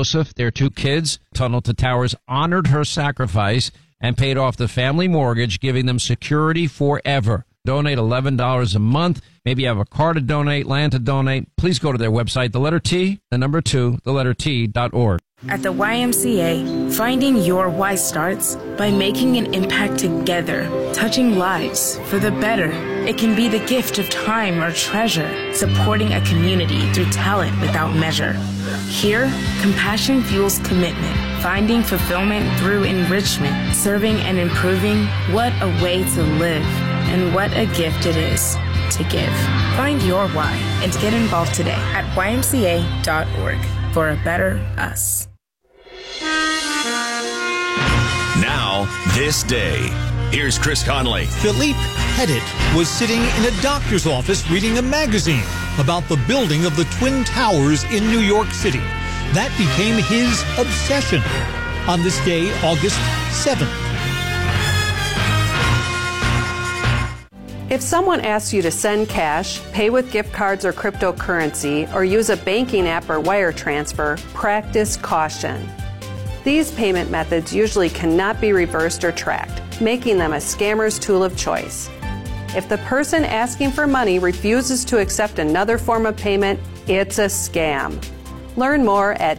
Joseph, their 2 kids. Tunnel to Towers honored her sacrifice and paid off the family mortgage, giving them security forever. Donate $11 a month. Maybe you have a car to donate, land to donate. Please go to their website, the letter T, the number 2, the letter T.org. At the YMCA, finding your why starts by making an impact together, touching lives for the better. It can be the gift of time or treasure, supporting a community through talent without measure. Here, compassion fuels commitment, finding fulfillment through enrichment, serving and improving. What a way to live, and what a gift it is to give. Find your why and get involved today at ymca.org for a better us. Now, this day. Here's Chris Conley. Philippe Petit was sitting in a doctor's office reading a magazine about the building of the Twin Towers in New York City. That became his obsession on this day, August 7th. If someone asks you to send cash, pay with gift cards or cryptocurrency, or use a banking app or wire transfer, practice caution. These payment methods usually cannot be reversed or tracked, making them a scammer's tool of choice. If the person asking for money refuses to accept another form of payment, it's a scam. Learn more at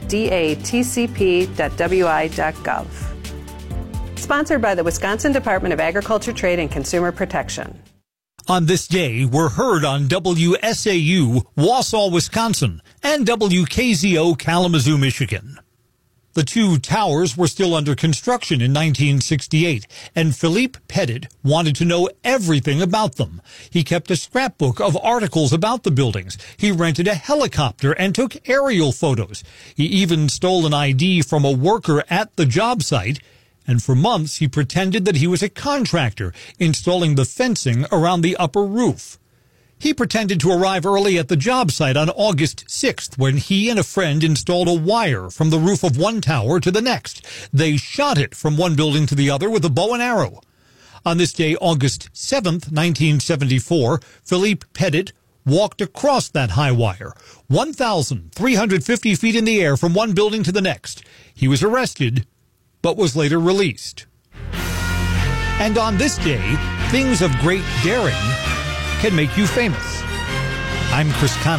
datcp.wi.gov. Sponsored by the Wisconsin Department of Agriculture, Trade, and Consumer Protection. On this day, we're heard on WSAU, Wausau, Wisconsin, and WKZO, Kalamazoo, Michigan. The 2 towers were still under construction in 1968, and Philippe Petit wanted to know everything about them. He kept a scrapbook of articles about the buildings. He rented a helicopter and took aerial photos. He even stole an ID from a worker at the job site, and for months he pretended that he was a contractor, installing the fencing around the upper roof. He pretended to arrive early at the job site on August 6th when he and a friend installed a wire from the roof of one tower to the next. They shot it from one building to the other with a bow and arrow. On this day, August 7th, 1974, Philippe Petit walked across that high wire, 1,350 feet in the air from one building to the next. He was arrested, but was later released. And on this day, things of great daring can make you famous. I'm Chris Conley.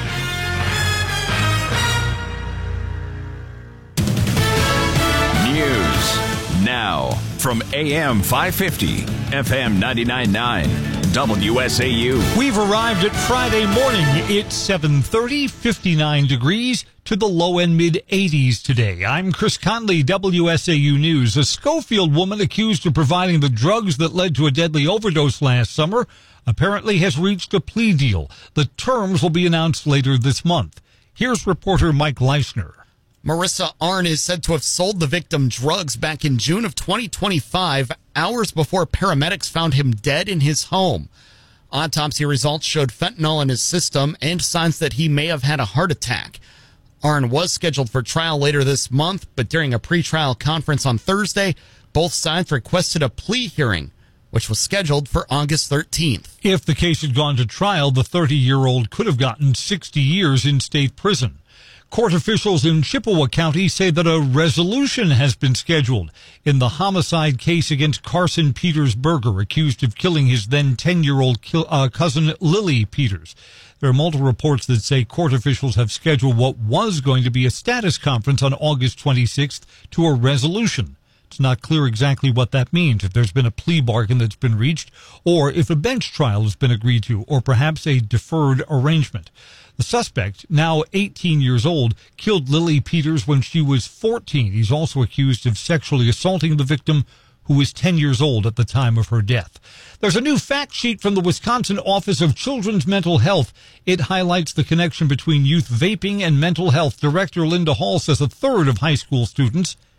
News now from AM 550, FM 99.9, WSAU. We've arrived at Friday morning. It's 7:30, 59 degrees to the low and mid-80s today. I'm Chris Conley, WSAU News. A Schofield woman accused of providing the drugs that led to a deadly overdose last summer apparently has reached a plea deal. The terms will be announced later this month. Here's reporter Mike Leisner. Marissa Arn is said to have sold the victim drugs back in June of 2025, hours before paramedics found him dead in his home. Autopsy results showed fentanyl in his system and signs that he may have had a heart attack. Arn was scheduled for trial later this month, but during a pretrial conference on Thursday, both sides requested a plea hearing, which was scheduled for August 13th. If the case had gone to trial, the 30-year-old could have gotten 60 years in state prison. Court officials in Chippewa County say that a resolution has been scheduled in the homicide case against Carson Peters Berger, accused of killing his then 10-year-old cousin Lily Peters. There are multiple reports that say court officials have scheduled what was going to be a status conference on August 26th to a resolution. It's not clear exactly what that means, if there's been a plea bargain that's been reached, or if a bench trial has been agreed to, or perhaps a deferred arrangement. The suspect, now 18 years old, killed Lily Peters when she was 14. He's also accused of sexually assaulting the victim, who was 10 years old at the time of her death. There's a new fact sheet from the Wisconsin Office of Children's Mental Health. It highlights the connection between youth vaping and mental health. Director Linda Hall says a third of high school students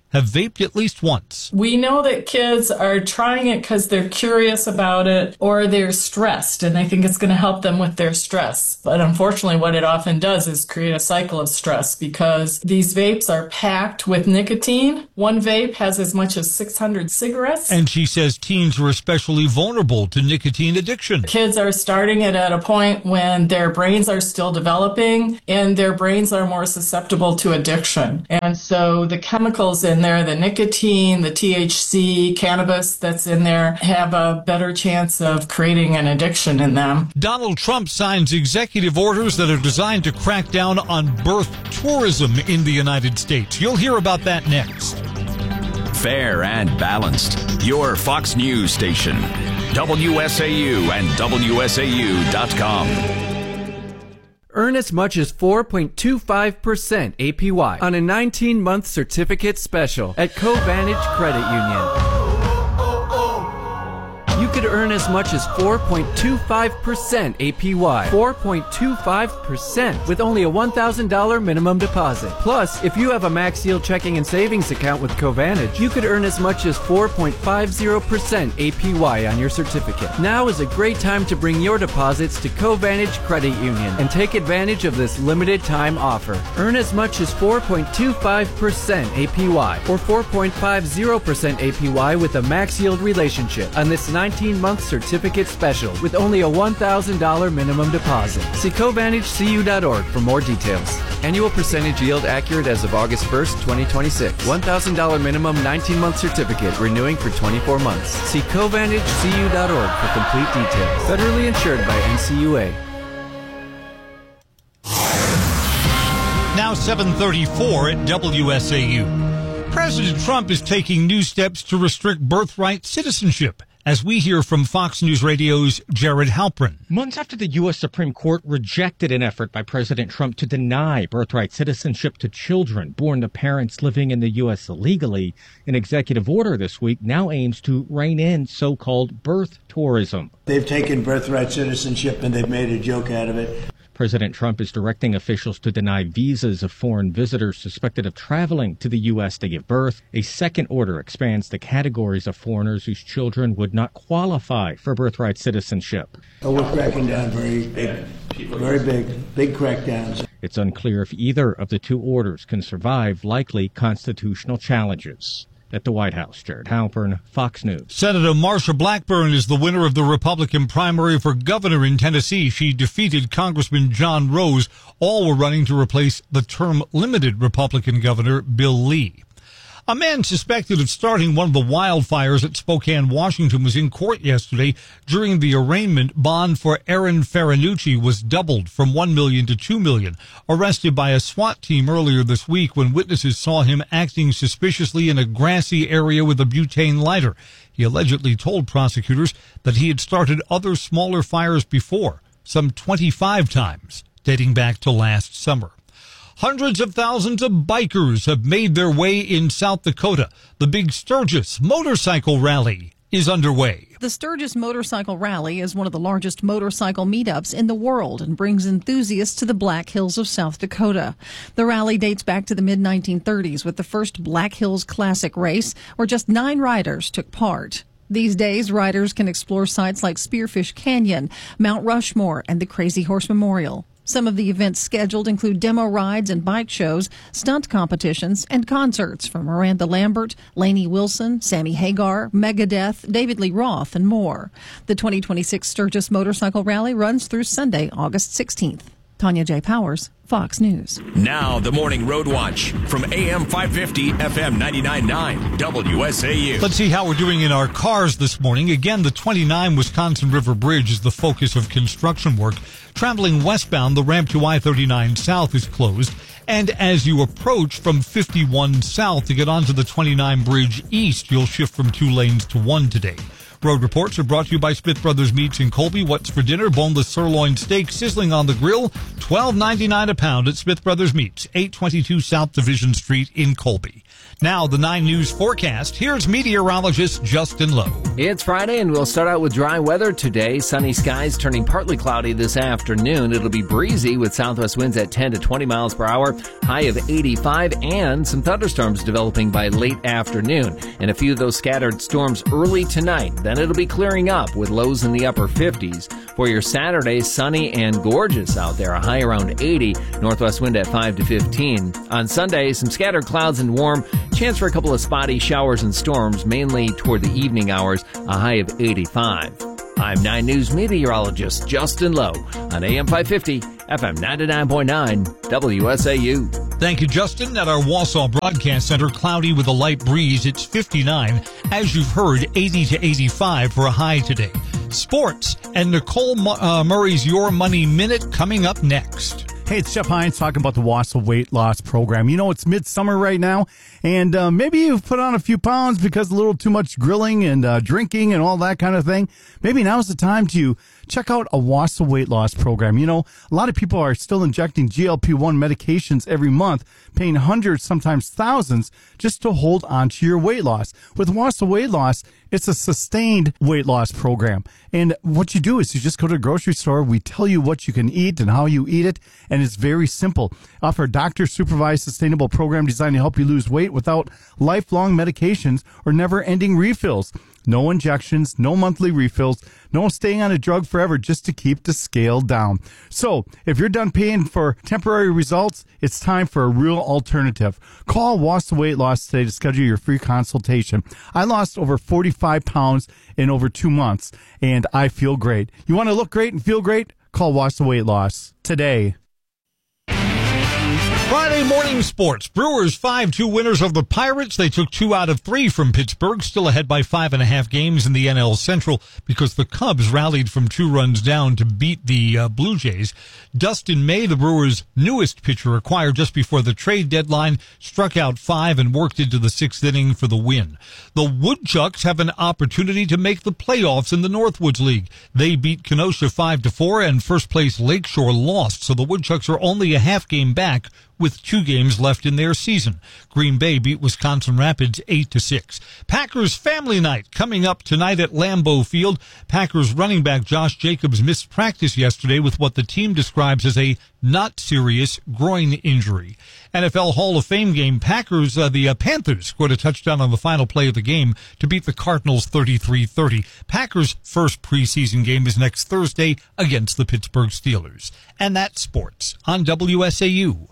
have vaped at least once. We know that kids are trying it because they're curious about it or they're stressed and they think it's going to help them with their stress. But unfortunately, what it often does is create a cycle of stress because these vapes are packed with nicotine. One vape has as much as 600 cigarettes. And she says teens are especially vulnerable to nicotine addiction. Kids are starting it at a point when their brains are still developing and their brains are more susceptible to addiction. And so the chemicals in there, the nicotine, the THC, cannabis that's in there, have a better chance of creating an addiction in them. Donald Trump signs executive orders that are designed to crack down on birth tourism in the United States. You'll hear about that next. Fair and balanced. Your Fox News station. WSAU and WSAU.com. Earn as much as 4.25% APY on a 19-month certificate special at Covantage Credit Union. You could earn as much as 4.25% APY. 4.25% with only a $1,000 minimum deposit. Plus, if you have a Max Yield checking and savings account with Covantage, you could earn as much as 4.50% APY on your certificate. Now is a great time to bring your deposits to Covantage Credit Union and take advantage of this limited time offer. Earn as much as 4.25% APY or 4.50% APY with a Max Yield relationship on this 19-month certificate special with only a $1,000 minimum deposit. See CovantageCU.org for more details. Annual percentage yield accurate as of August 1st, 2026. $1,000 minimum 19-month certificate renewing for 24 months. See CovantageCU.org for complete details. Federally insured by NCUA. Now 7:34 at WSAU. President Trump is taking new steps to restrict birthright citizenship, as we hear from Fox News Radio's Jared Halpern. Months after the U.S. Supreme Court rejected an effort by President Trump to deny birthright citizenship to children born to parents living in the U.S. illegally, an executive order this week now aims to rein in so-called birth tourism. They've taken birthright citizenship and they've made a joke out of it. President Trump is directing officials to deny visas of foreign visitors suspected of traveling to the U.S. to give birth. A second order expands the categories of foreigners whose children would not qualify for birthright citizenship. Oh, we're cracking down very big crackdowns. It's unclear if either of the two orders can survive likely constitutional challenges. At the White House, Jared Halpern, Fox News. Senator Marsha Blackburn is the winner of the Republican primary for governor in Tennessee. She defeated Congressman John Rose. All were running to replace the term-limited Republican governor, Bill Lee. A man suspected of starting one of the wildfires at Spokane, Washington, was in court yesterday. During the arraignment, bond for Aaron Faranucci was doubled from $1 million to $2 million. Arrested by a SWAT team earlier this week when witnesses saw him acting suspiciously in a grassy area with a butane lighter. He allegedly told prosecutors that he had started other smaller fires before, some 25 times, dating back to last summer. Hundreds of thousands of bikers have made their way in South Dakota. The Big Sturgis Motorcycle Rally is underway. The Sturgis Motorcycle Rally is one of the largest motorcycle meetups in the world and brings enthusiasts to the Black Hills of South Dakota. The rally dates back to the mid-1930s with the first Black Hills Classic race, where just 9 riders took part. These days, riders can explore sites like Spearfish Canyon, Mount Rushmore, and the Crazy Horse Memorial. Some of the events scheduled include demo rides and bike shows, stunt competitions, and concerts from Miranda Lambert, Lainey Wilson, Sammy Hagar, Megadeth, David Lee Roth, and more. The 2026 Sturgis Motorcycle Rally runs through Sunday, August 16th. Tanya J. Powers, Fox News. Now the Morning Road Watch from AM 550, FM 99.9, WSAU. Let's see how we're doing in our cars this morning. Again, the 29 Wisconsin River Bridge is the focus of construction work. Traveling westbound, the ramp to I-39 South is closed. And as you approach from 51 South to get onto the 29 Bridge East, you'll shift from 2 lanes to 1 today. Road reports are brought to you by Smith Brothers Meats in Colby. What's for dinner? Boneless sirloin steak sizzling on the grill. $12.99 a pound at Smith Brothers Meats, 822 South Division Street in Colby. Now, the 9 News forecast. Here's meteorologist Justin Lowe. It's Friday, and we'll start out with dry weather today. Sunny skies turning partly cloudy this afternoon. It'll be breezy with southwest winds at 10 to 20 miles per hour, high of 85, and some thunderstorms developing by late afternoon. And a few of those scattered storms early tonight. Then it'll be clearing up with lows in the upper 50s. For your Saturday, sunny and gorgeous out there, a high around 80, northwest wind at 5 to 15. On Sunday, some scattered clouds and warm. Chance for a couple of spotty showers and storms, mainly toward the evening hours, a high of 85. I'm 9 News meteorologist Justin Lowe on AM 550, FM 99.9, WSAU. Thank you, Justin. At our Wausau Broadcast Center, cloudy with a light breeze. It's 59. As you've heard, 80 to 85 for a high today. Sports and Nicole Murray's Your Money Minute coming up next. Hey, it's Jeff Hines talking about the Wausau Weight Loss Program. You know, it's midsummer right now, and maybe you've put on a few pounds because a little too much grilling and drinking and all that kind of thing. Maybe now's the time to check out a Wausau Weight Loss Program. You know, a lot of people are still injecting GLP-1 medications every month, paying hundreds, sometimes thousands, just to hold on to your weight loss. With Wausau Weight Loss, it's a sustained weight loss program. And what you do is you just go to the grocery store. We tell you what you can eat and how you eat it. And it's very simple. Offer a doctor-supervised sustainable program designed to help you lose weight without lifelong medications or never-ending refills. No injections, no monthly refills, no staying on a drug forever just to keep the scale down. So, if you're done paying for temporary results, it's time for a real alternative. Call Wausau Weight Loss today to schedule your free consultation. I lost over 45 pounds in over 2 months, and I feel great. You want to look great and feel great? Call Wausau Weight Loss today. Friday morning sports. Brewers 5-2 winners of the Pirates. They took 2 out of 3 from Pittsburgh, still ahead by 5.5 games in the NL Central because the Cubs rallied from 2 runs down to beat the Blue Jays. Dustin May, the Brewers' newest pitcher, acquired just before the trade deadline, struck out 5 and worked into the 6th inning for the win. The Woodchucks have an opportunity to make the playoffs in the Northwoods League. They beat Kenosha 5-4 and first place Lakeshore lost, so the Woodchucks are only a half game back with 2 games left in their season. Green Bay beat Wisconsin Rapids 8-6. Packers Family Night coming up tonight at Lambeau Field. Packers running back Josh Jacobs missed practice yesterday with what the team describes as a not serious groin injury. NFL Hall of Fame game, the Panthers scored a touchdown on the final play of the game to beat the Cardinals 33-30. Packers' first preseason game is next Thursday against the Pittsburgh Steelers. And that's sports on WSAU.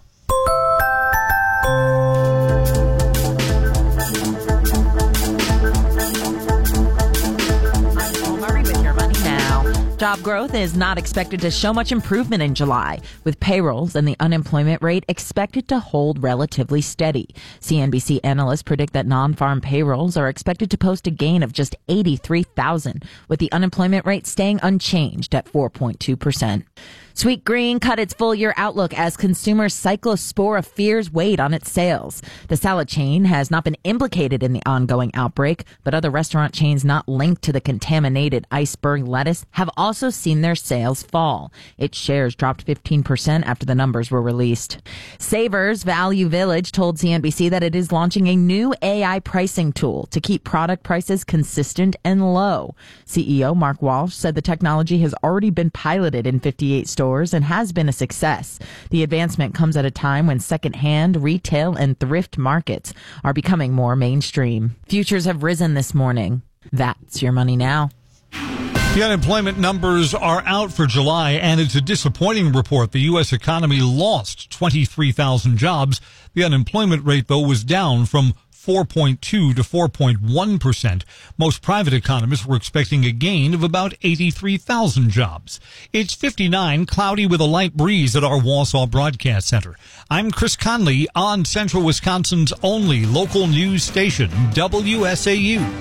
Job growth is not expected to show much improvement in July, with payrolls and the unemployment rate expected to hold relatively steady. CNBC analysts predict that non-farm payrolls are expected to post a gain of just 83,000, with the unemployment rate staying unchanged at 4.2%. Sweet Green cut its full-year outlook as consumer cyclospora fears weighed on its sales. The salad chain has not been implicated in the ongoing outbreak, but other restaurant chains not linked to the contaminated iceberg lettuce have also seen their sales fall. Its shares dropped 15% after the numbers were released. Savers Value Village told CNBC that it is launching a new AI pricing tool to keep product prices consistent and low. CEO Mark Walsh said the technology has already been piloted in 58 stores and has been a success. The advancement comes at a time when secondhand, retail, and thrift markets are becoming more mainstream. Futures have risen this morning. That's your money now. The unemployment numbers are out for July, and it's a disappointing report. The U.S. economy lost 23,000 jobs. The unemployment rate, though, was down from 4.2 to 4.1%. Most private economists were expecting a gain of about 83,000 jobs. It's 59, cloudy with a light breeze at our Wausau Broadcast Center. I'm Chris Conley on Central Wisconsin's only local news station, WSAU.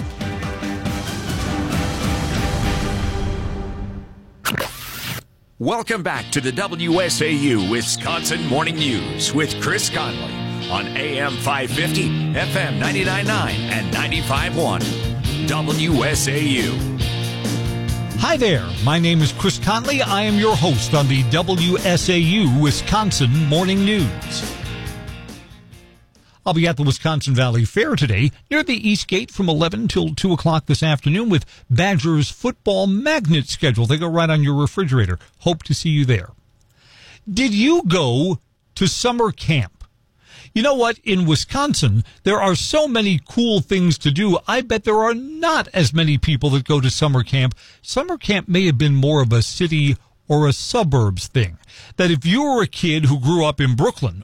Welcome back to the WSAU Wisconsin Morning News with Chris Conley on AM 550, FM 99.9, and 95.1 WSAU. Hi there. My name is Chris Conley. I am your host on the WSAU Wisconsin Morning News. I'll be at the Wisconsin Valley Fair today near the East Gate from 11 till 2 o'clock this afternoon with Badgers football magnet schedule. They go right on your refrigerator. Hope to see you there. Did you go to summer camp? You know what? In Wisconsin, there are so many cool things to do. I bet there are not as many people that go to summer camp. Summer camp may have been more of a city or a suburbs thing. That if you were a kid who grew up in Brooklyn,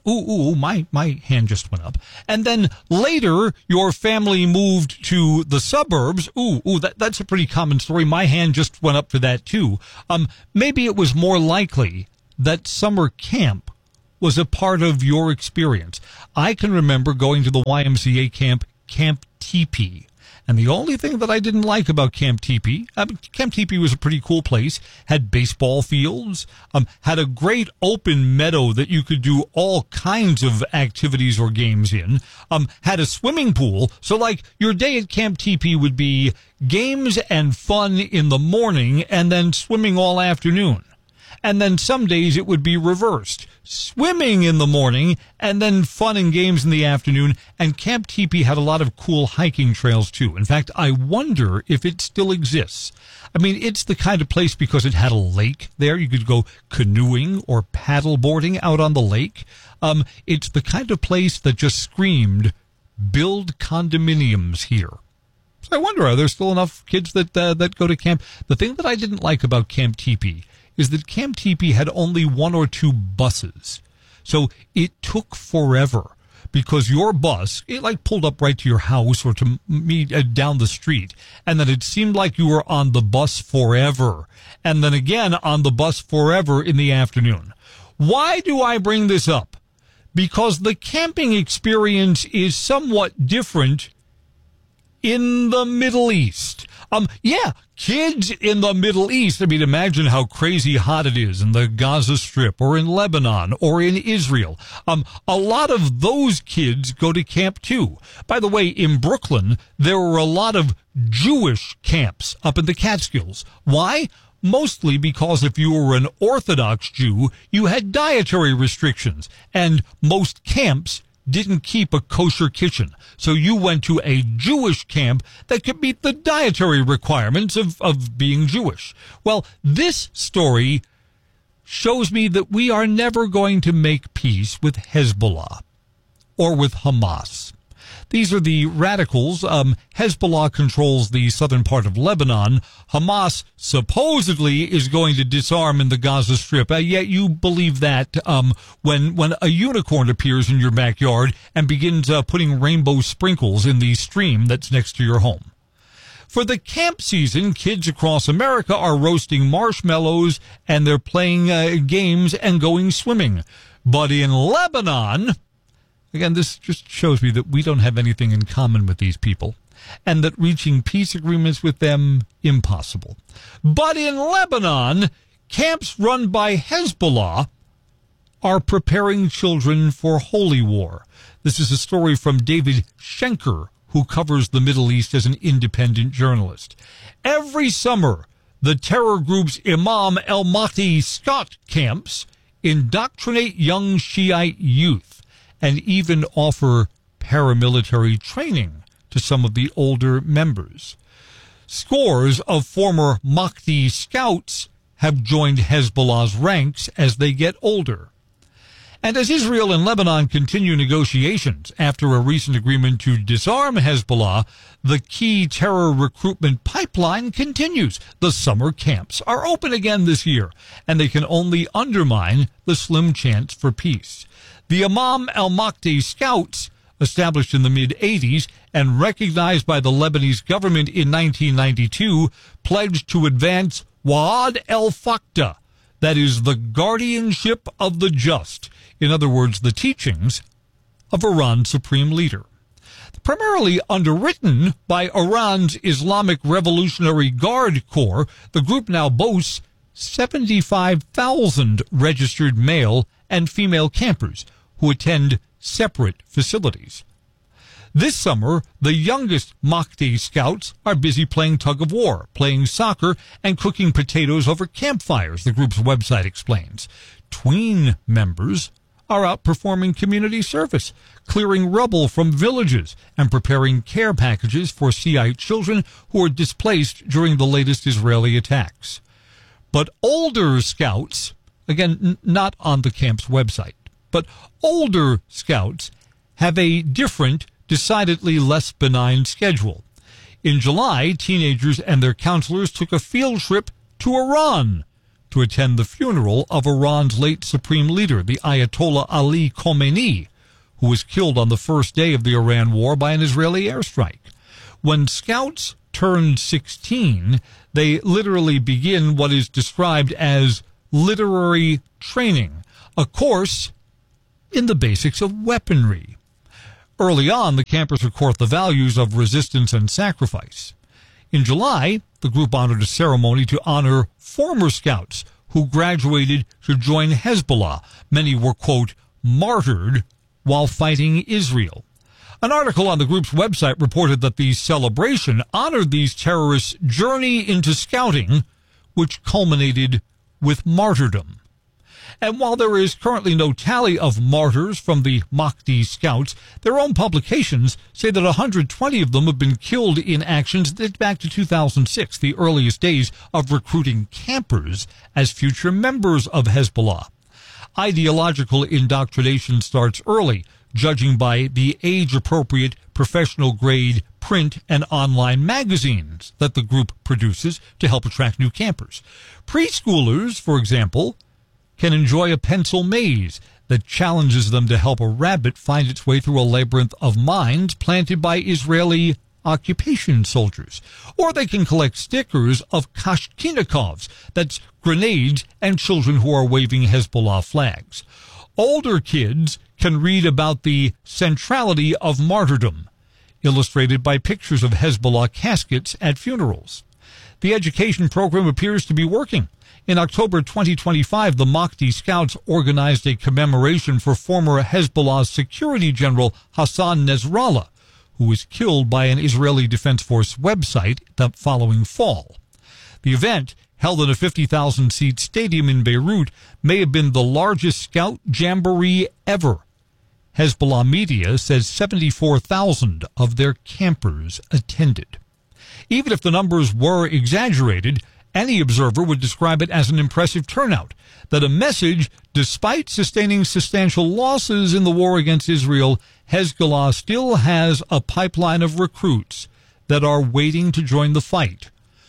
my hand just went up, and then later your family moved to the suburbs, that's a pretty common story. My hand just went up for that too. Maybe it was more likely that summer camp was a part of your experience. I can remember going to the YMCA camp, Camp Teepee. And the only thing that I didn't like about Camp Teepee, Camp Teepee was a pretty cool place, had baseball fields, had a great open meadow that you could do all kinds of activities or games in, had a swimming pool. So like your day at Camp Teepee would be games and fun in the morning and then swimming all afternoon. And then some days it would be reversed. Swimming in the morning and then fun and games in the afternoon. And Camp Teepee had a lot of cool hiking trails too. In fact, I wonder if it still exists. I mean, it's the kind of place because it had a lake there. You could go canoeing or paddle boarding out on the lake. It's the kind of place that just screamed, build condominiums here. So I wonder, are there still enough kids that go to camp? The thing that I didn't like about Camp Teepee is that Camp Teepee had only 1 or 2 buses. So it took forever because your bus, it like pulled up right to your house or to me down the street. And then it seemed like you were on the bus forever. And then again on the bus forever in the afternoon. Why do I bring this up? Because the camping experience is somewhat different in the Middle East. Kids in the Middle East. I mean, imagine how crazy hot it is in the Gaza Strip or in Lebanon or in Israel. A lot of those kids go to camp too. By the way, in Brooklyn, there were a lot of Jewish camps up in the Catskills. Why? Mostly because if you were an Orthodox Jew, you had dietary restrictions, and most camps didn't keep a kosher kitchen. So you went to a Jewish camp that could meet the dietary requirements of being Jewish. Well, this story shows me that we are never going to make peace with Hezbollah or with Hamas. These are the radicals. Hezbollah controls the southern part of Lebanon. Hamas supposedly is going to disarm in the Gaza Strip. Yet you believe that when a unicorn appears in your backyard and begins putting rainbow sprinkles in the stream that's next to your home. For the camp season, kids across America are roasting marshmallows and they're playing games and going swimming. But in Lebanon, again, this just shows me that we don't have anything in common with these people and that reaching peace agreements with them, impossible. But in Lebanon, camps run by Hezbollah are preparing children for holy war. This is a story from David Schenker, who covers the Middle East as an independent journalist. Every summer, the terror group's Imam al-Mahdi Scout camps indoctrinate young Shiite youth and even offer paramilitary training to some of the older members. Scores of former Mahdi scouts have joined Hezbollah's ranks as they get older. And as Israel and Lebanon continue negotiations after a recent agreement to disarm Hezbollah, the key terror recruitment pipeline continues. The summer camps are open again this year, and they can only undermine the slim chance for peace. The Imam al-Mahdi Scouts, established in the mid-'80s and recognized by the Lebanese government in 1992, pledged to advance Wa'ad el-Fakta, that is, the guardianship of the just. In other words, the teachings of Iran's supreme leader. Primarily underwritten by Iran's Islamic Revolutionary Guard Corps, the group now boasts 75,000 registered male and female campers who attend separate facilities. This summer, the youngest Mahdi scouts are busy playing tug-of-war, playing soccer, and cooking potatoes over campfires, the group's website explains. Tween members are outperforming community service, clearing rubble from villages, and preparing care packages for Shiite children who are displaced during the latest Israeli attacks. But older scouts, again, not on the camp's website, but older scouts have a different, decidedly less benign schedule. In July, teenagers and their counselors took a field trip to Iran to attend the funeral of Iran's late supreme leader, the Ayatollah Ali Khamenei, who was killed on the first day of the Iran war by an Israeli airstrike. When scouts turn 16, they literally begin what is described as literary training, a course in the basics of weaponry. Early on, the campers record the values of resistance and sacrifice. In July, the group honored a ceremony to honor former scouts who graduated to join Hezbollah. Many were, quote, martyred while fighting Israel. An article on the group's website reported that the celebration honored these terrorists' journey into scouting, which culminated with martyrdom. And while there is currently no tally of martyrs from the Mahdi scouts, their own publications say that 120 of them have been killed in actions that date back to 2006, the earliest days of recruiting campers as future members of Hezbollah. Ideological indoctrination starts early, judging by the age-appropriate professional-grade print and online magazines that the group produces to help attract new campers. Preschoolers, for example, can enjoy a pencil maze that challenges them to help a rabbit find its way through a labyrinth of mines planted by Israeli occupation soldiers. Or they can collect stickers of Kalashnikovs, that's grenades, and children who are waving Hezbollah flags. Older kids can read about the centrality of martyrdom, illustrated by pictures of Hezbollah caskets at funerals. The education program appears to be working. In October 2025, the Mahdi Scouts organized a commemoration for former Hezbollah security general Hassan Nasrallah, who was killed by an Israeli Defense Force website the following fall. The event, held in a 50,000-seat stadium in Beirut, may have been the largest scout jamboree ever. Hezbollah media says 74,000 of their campers attended. Even if the numbers were exaggerated, any observer would describe it as an impressive turnout, that a message, despite sustaining substantial losses in the war against Israel, Hezbollah still has a pipeline of recruits that are waiting to join the fight.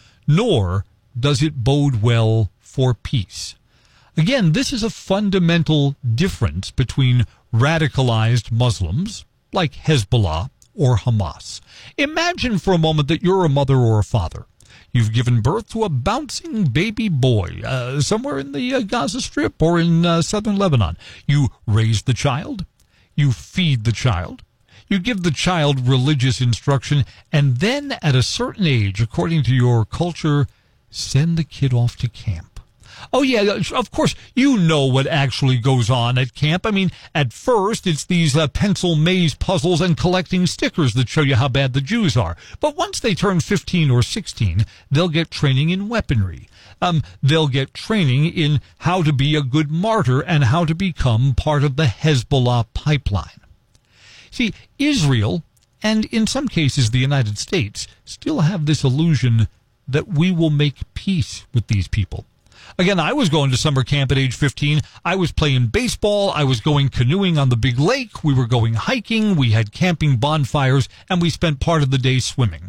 Nor does it bode well for peace. Again, this is a fundamental difference between radicalized Muslims, like Hezbollah or Hamas. Imagine for a moment that you're a mother or a father. You've given birth to a bouncing baby boy somewhere in the Gaza Strip or in southern Lebanon. You raise the child, you feed the child, you give the child religious instruction, and then at a certain age, according to your culture, send the kid off to camp. Oh, yeah, of course, you know what actually goes on at camp. I mean, at first, it's these pencil maze puzzles and collecting stickers that show you how bad the Jews are. But once they turn 15 or 16, they'll get training in weaponry. They'll get training in how to be a good martyr and how to become part of the Hezbollah pipeline. See, Israel, and in some cases the United States, still have this illusion that we will make peace with these people. Again, I was going to summer camp at age 15. I was playing baseball. I was going canoeing on the big lake. We were going hiking. We had camping bonfires, and we spent part of the day swimming.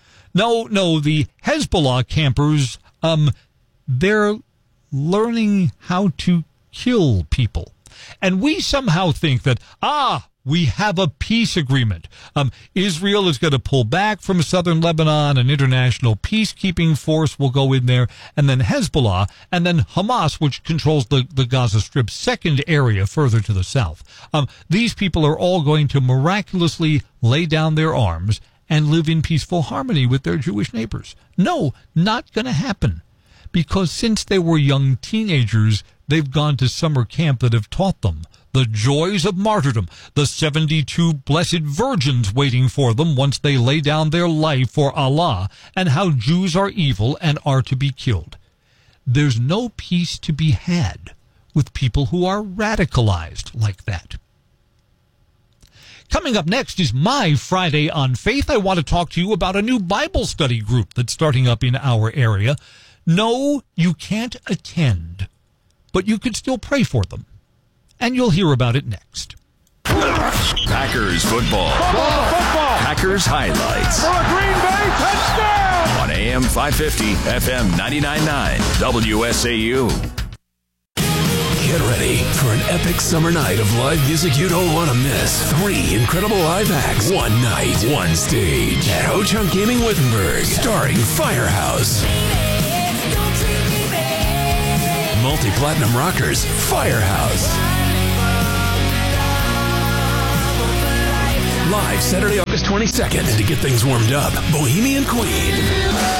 No, the Hezbollah campers, they're learning how to kill people. And we somehow think that, we have a peace agreement. Israel is going to pull back from southern Lebanon. An international peacekeeping force will go in there. And then Hezbollah, and then Hamas, which controls the Gaza Strip's second area further to the south. These people are all going to miraculously lay down their arms and live in peaceful harmony with their Jewish neighbors. No, not going to happen. Because since they were young teenagers, they've gone to summer camp that have taught them the joys of martyrdom, the 72 blessed virgins waiting for them once they lay down their life for Allah, and how Jews are evil and are to be killed. There's no peace to be had with people who are radicalized like that. Coming up next is my Friday on Faith. I want to talk to you about a new Bible study group that's starting up in our area. No, you can't attend, but you can still pray for them. And you'll hear about it next. Packers football. Packers highlights. For a Green Bay touchdown! On AM 550, FM 99.9, WSAU. Get ready for an epic summer night of live music you don't want to miss. 3 incredible live acts, one night, one stage. At Ho-Chunk Gaming Wittenberg, starring Firehouse. Multi-platinum rockers, Firehouse. Live Saturday, August 22nd. And to get things warmed up, Bohemian Queen.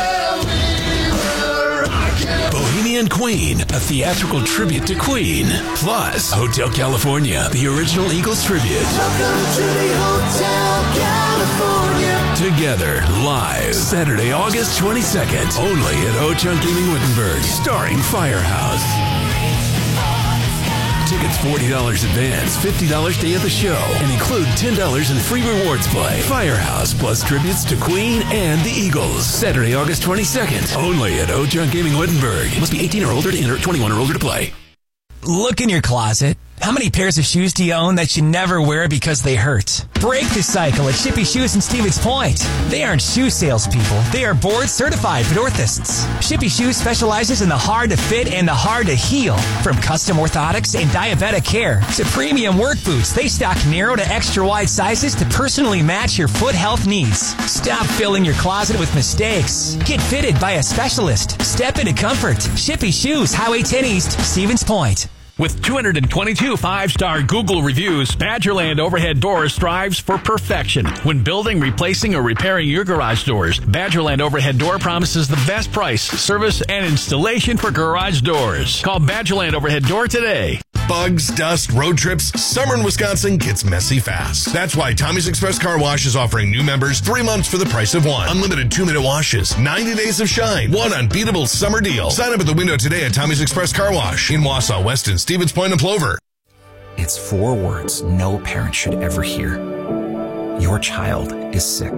Bohemian Queen, a theatrical tribute to Queen. Plus, Hotel California, the original Eagles tribute. Welcome to the Hotel California. Together, live, Saturday, August 22nd. Only at Ho-Chunk Gaming Wittenberg, starring Firehouse. Tickets $40 advance, $50 day of the show, and include $10 in free rewards play. Firehouse plus tributes to Queen and the Eagles. Saturday, August 22nd. Only at Ho-Chunk Gaming Wittenberg. Must be 18 or older to enter, 21 or older to play. Look in your closet. How many pairs of shoes do you own that you never wear because they hurt? Break the cycle at Shippy Shoes in Stevens Point. They aren't shoe salespeople. They are board-certified orthotists. Shippy Shoes specializes in the hard-to-fit and the hard-to-heal. From custom orthotics and diabetic care to premium work boots, they stock narrow to extra-wide sizes to personally match your foot health needs. Stop filling your closet with mistakes. Get fitted by a specialist. Step into comfort. Shippy Shoes, Highway 10 East, Stevens Point. With 222 5-star Google reviews, Badgerland Overhead Doors strives for perfection. When building, replacing, or repairing your garage doors, Badgerland Overhead Door promises the best price, service, and installation for garage doors. Call Badgerland Overhead Door today. Bugs, dust, road trips, summer in Wisconsin gets messy fast. That's why Tommy's Express Car Wash is offering new members 3 months for the price of one. Unlimited 2-minute washes, 90 days of shine, one unbeatable summer deal. Sign up at the window today at Tommy's Express Car Wash in Wausau, Weston, Stevens Point, and Plover. It's 4 words no parent should ever hear. Your child is sick.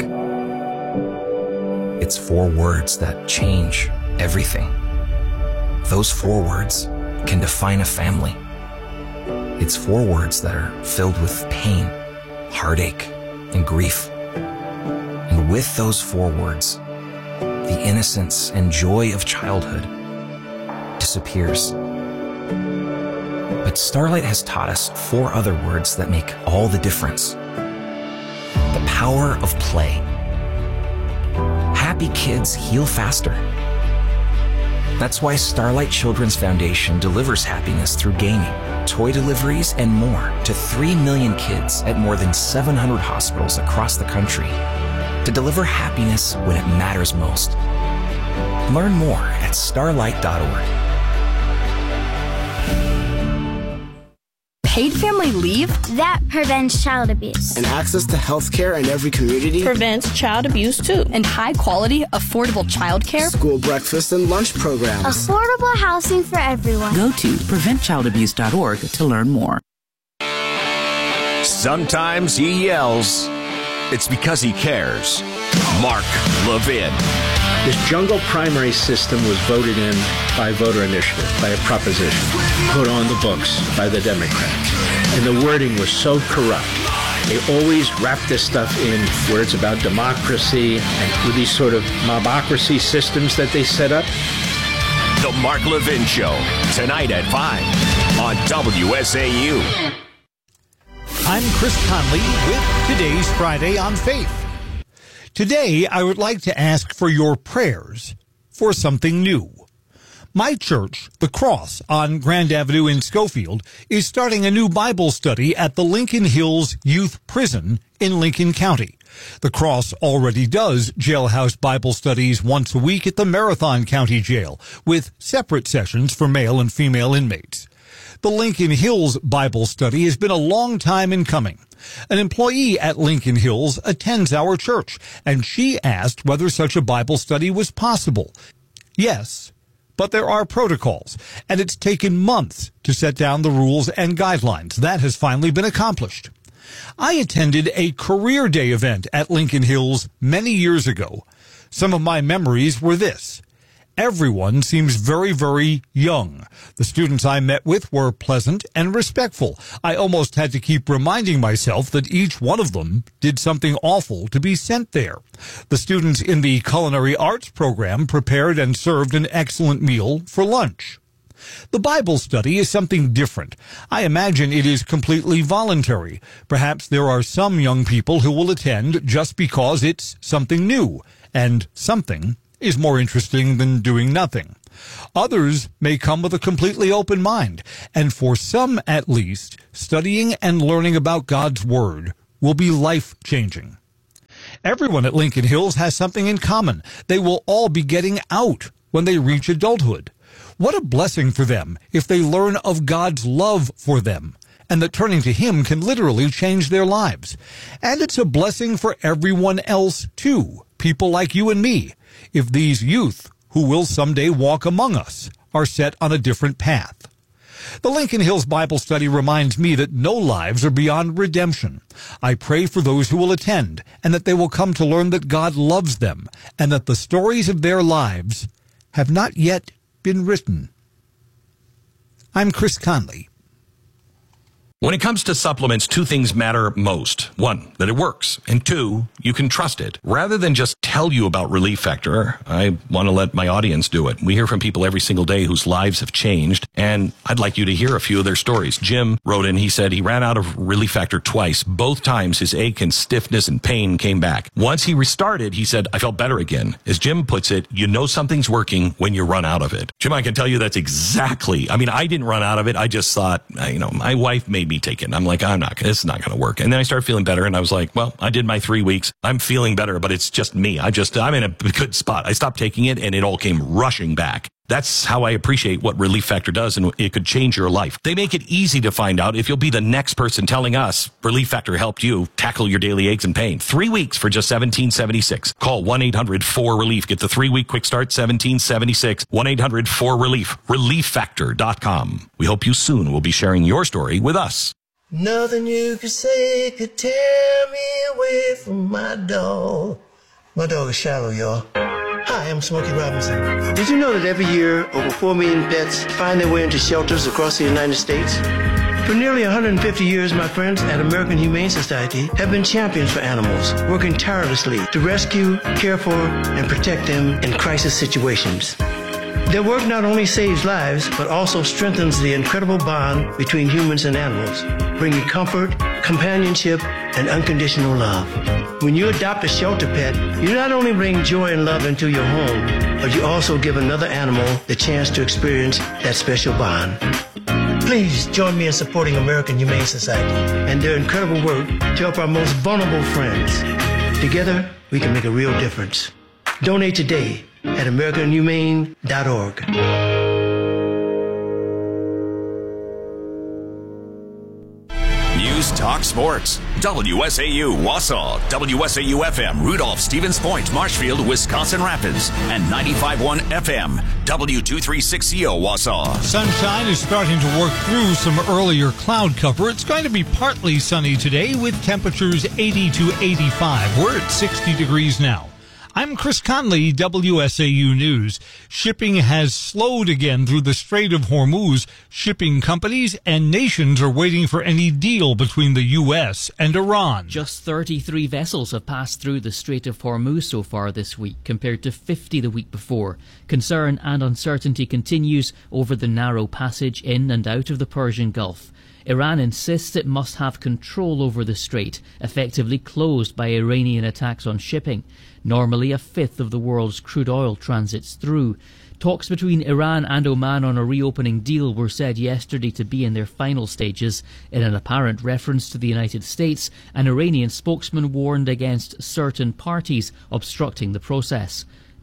It's 4 words that change everything. Those 4 words can define a family. It's 4 words that are filled with pain, heartache, and grief. And with those 4 words, the innocence and joy of childhood disappears. But Starlight has taught us 4 other words that make all the difference. The power of play. Happy kids heal faster. That's why Starlight Children's Foundation delivers happiness through gaming, toy deliveries, and more to 3 million kids at more than 700 hospitals across the country to deliver happiness when it matters most. Learn more at starlight.org. Paid family leave? That prevents child abuse. And access to health care in every community? Prevents child abuse too. And high quality, affordable child care? School breakfast and lunch programs. Affordable housing for everyone. Go to preventchildabuse.org to learn more. Sometimes he yells. It's because he cares. Mark Levin. This jungle primary system was voted in by voter initiative, by a proposition, put on the books by the Democrats. And the wording was so corrupt. They always wrap this stuff in words about democracy and with these sort of mobocracy systems that they set up. The Mark Levin Show, tonight at 5 on WSAU. I'm Chris Conley with today's Friday on Faith. Today, I would like to ask for your prayers for something new. My church, The Cross on Grand Avenue in Schofield, is starting a new Bible study at the Lincoln Hills Youth Prison in Lincoln County. The Cross already does jailhouse Bible studies once a week at the Marathon County Jail, with separate sessions for male and female inmates. The Lincoln Hills Bible study has been a long time in coming. An employee at Lincoln Hills attends our church, and she asked whether such a Bible study was possible. Yes, But there are protocols, and it's taken months to set down the rules and guidelines. That has finally been accomplished. I attended a career day event at Lincoln Hills many years ago. Some of my memories were this. Everyone seems very, very young. The students I met with were pleasant and respectful. I almost had to keep reminding myself that each one of them did something awful to be sent there. The students in the culinary arts program prepared and served an excellent meal for lunch. The Bible study is something different. I imagine it is completely voluntary. Perhaps there are some young people who will attend just because it's something new, and something is more interesting than doing nothing. Others may come with a completely open mind, and for some at least, studying and learning about God's Word will be life-changing. Everyone at Lincoln Hills has something in common. They will all be getting out when they reach adulthood. What a blessing for them if they learn of God's love for them, and that turning to Him can literally change their lives. And it's a blessing for everyone else, too, people like you and me, if these youth, who will someday walk among us, are set on a different path. The Lincoln Hills Bible Study reminds me that no lives are beyond redemption. I pray for those who will attend, and that they will come to learn that God loves them, and that the stories of their lives have not yet been written. I'm Chris Conley. When it comes to supplements, two things matter most. One, that it works. And two, you can trust it. Rather than just tell you about Relief Factor, I want to let my audience do it. We hear from people every single day whose lives have changed, and I'd like you to hear a few of their stories. Jim wrote in, he said he ran out of Relief Factor twice. Both times his ache and stiffness and pain came back. Once he restarted, he said, I felt better again. As Jim puts it, you know something's working when you run out of it. Jim, I can tell you that's exactly, I didn't run out of it. I just thought, my wife made me take it. I'm like, it's not going to work. And then I started feeling better, and I was like, well, I did my 3 weeks. I'm feeling better, but it's just me. I'm in a good spot. I stopped taking it, and it all came rushing back. That's how I appreciate what Relief Factor does, and it could change your life. They make it easy to find out if you'll be the next person telling us Relief Factor helped you tackle your daily aches and pain. 3 weeks for just $17.76. Call 1-800-4RELIEF. Get the 3-week quick start, $17.76. 1-800-4RELIEF. ReliefFactor.com. We hope you soon will be sharing your story with us. Nothing you could say could tear me away from my dog. My dog is Shallow, y'all. Hi, I'm Smokey Robinson. Did you know that every year over 4 million pets find their way into shelters across the United States? For nearly 150 years, my friends at American Humane Society have been champions for animals, working tirelessly to rescue, care for, and protect them in crisis situations. Their work not only saves lives, but also strengthens the incredible bond between humans and animals, bringing comfort, companionship, and unconditional love. When you adopt a shelter pet, you not only bring joy and love into your home, but you also give another animal the chance to experience that special bond. Please join me in supporting American Humane Society and their incredible work to help our most vulnerable friends. Together, we can make a real difference. Donate today at AmericanHumane.org. News Talk Sports. WSAU Wausau, WSAU-FM Rudolph, Stevens Point, Marshfield, Wisconsin Rapids, and 95.1 FM, W236CO Wausau. Sunshine is starting to work through some earlier cloud cover. It's going to be partly sunny today with temperatures 80 to 85. We're at 60 degrees now. I'm Chris Conley, WSAU News. Shipping has slowed again through the Strait of Hormuz. Shipping companies and nations are waiting for any deal between the U.S. and Iran. Just 33 vessels have passed through the Strait of Hormuz so far this week, compared to 50 the week before. Concern and uncertainty continues over the narrow passage in and out of the Persian Gulf. Iran insists it must have control over the strait, effectively closed by Iranian attacks on shipping. Normally, a fifth of the world's crude oil transits through. Talks between Iran and Oman on a reopening deal were said yesterday to be in their final stages. In an apparent reference to the United States, an Iranian spokesman warned against certain parties obstructing the process.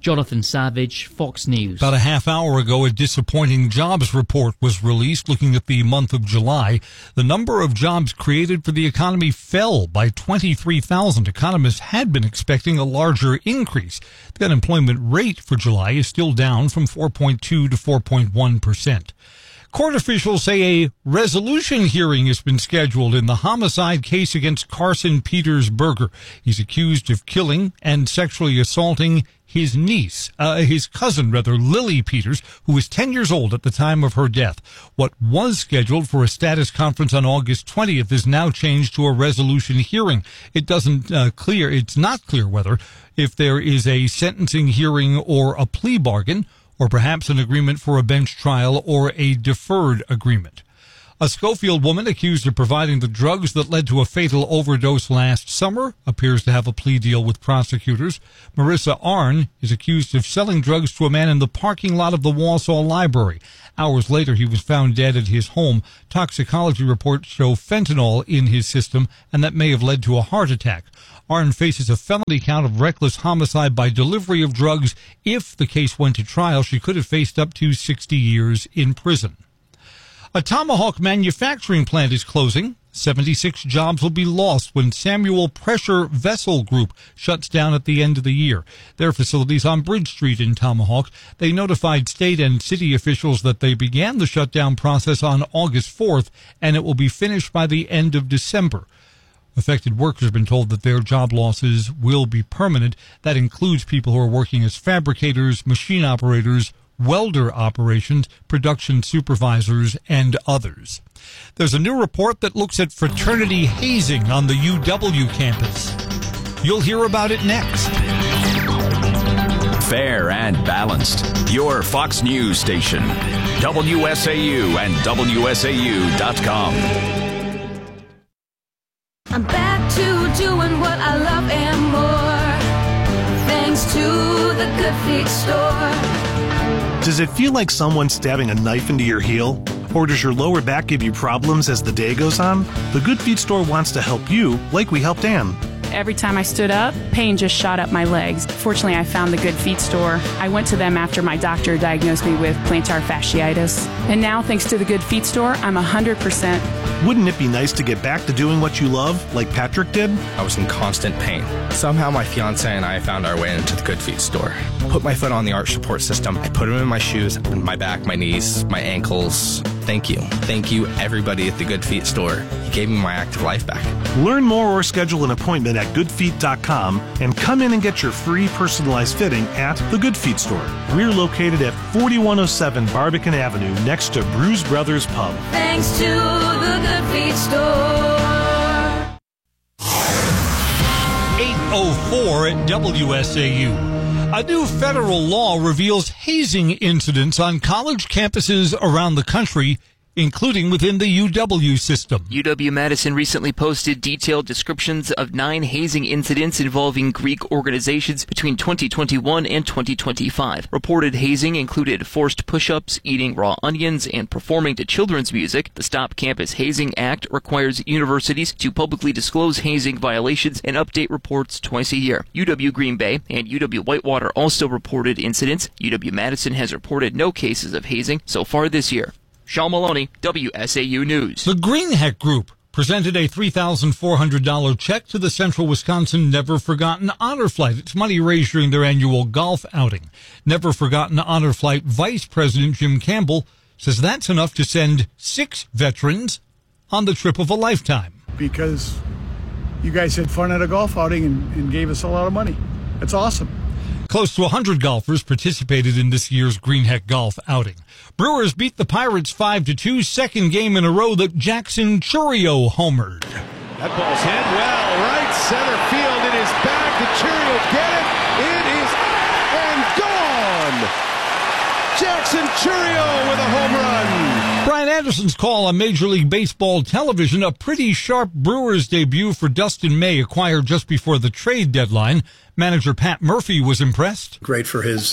Jonathan Savage, Fox News. About a half hour ago, a disappointing jobs report was released looking at the month of July. The number of jobs created for the economy fell by 23,000. Economists had been expecting a larger increase. The unemployment rate for July is still down from 4.2 to 4.1%. Court officials say a resolution hearing has been scheduled in the homicide case against Carson Peters Berger. He's accused of killing and sexually assaulting his cousin, Lily Peters, who was 10 years old at the time of her death. What was scheduled for a status conference on August 20th is now changed to a resolution hearing. It's not clear whether if there is a sentencing hearing or a plea bargain, or perhaps an agreement for a bench trial or a deferred agreement. A Schofield woman accused of providing the drugs that led to a fatal overdose last summer appears to have a plea deal with prosecutors. Marissa Arnn is accused of selling drugs to a man in the parking lot of the Walsall Library. Hours later, he was found dead at his home. Toxicology reports show fentanyl in his system, and that may have led to a heart attack. Arnn faces a felony count of reckless homicide by delivery of drugs. If the case went to trial, she could have faced up to 60 years in prison. A Tomahawk manufacturing plant is closing. 76 jobs will be lost when Samuel Pressure Vessel Group shuts down at the end of the year. Their facilities on Bridge Street in Tomahawk. They notified state and city officials that they began the shutdown process on August 4th, and it will be finished by the end of December. Affected workers have been told that their job losses will be permanent. That includes people who are working as fabricators, machine operators, welder operations, production supervisors, and others. There's a new report that looks at fraternity hazing on the UW campus. You'll hear about it next. Fair and balanced. Your Fox News station. WSAU and WSAU.com. I'm back to doing what I love and more, thanks to the Good Feet store. Does it feel like someone's stabbing a knife into your heel? Or does your lower back give you problems as the day goes on? The Good Feet store wants to help you, like we helped Ann. Every time I stood up, pain just shot up my legs. Fortunately, I found the Good Feet store. I went to them after my doctor diagnosed me with plantar fasciitis. And now, thanks to the Good Feet store, I'm 100%. Wouldn't it be nice to get back to doing what you love, like Patrick did? I was in constant pain. Somehow my fiance and I found our way into the Good Feet store. Put my foot on the arch support system. I put them in my shoes, my back, my knees, my ankles. Thank you. Thank you, everybody at the Good Feet store. You gave me my active life back. Learn more or schedule an appointment at goodfeet.com and come in and get your free personalized fitting at the Good Feet store. We're located at 4107 Barbican Avenue next to Bruise Brothers Pub. Thanks to the Good Feet store. 8:04 at WSAU. A new federal law reveals hazing incidents on college campuses around the country, including within the UW system. UW-Madison recently posted detailed descriptions of 9 hazing incidents involving Greek organizations between 2021 and 2025. Reported hazing included forced push-ups, eating raw onions, and performing to children's music. The Stop Campus Hazing Act requires universities to publicly disclose hazing violations and update reports twice a year. UW Green Bay and UW Whitewater also reported incidents. UW-Madison has reported no cases of hazing so far this year. Sean Maloney, WSAU News. The Greenheck Group presented a $3,400 check to the Central Wisconsin Never Forgotten Honor Flight. It's money raised during their annual golf outing. Never Forgotten Honor Flight Vice President Jim Campbell says that's enough to send 6 veterans on the trip of a lifetime. Because you guys had fun at a golf outing and gave us a lot of money. That's awesome. Close to 100 golfers participated in this year's Greenheck Golf outing. Brewers beat the Pirates 5-2, second game in a row that Jackson Chourio homered. That ball's hit well, right center field. It is back. Did Chourio get it? It is and gone. Jackson Chourio with a home run. Brian Anderson's call on Major League Baseball television, a pretty sharp Brewers debut for Dustin May, acquired just before the trade deadline. Manager Pat Murphy was impressed. Great for his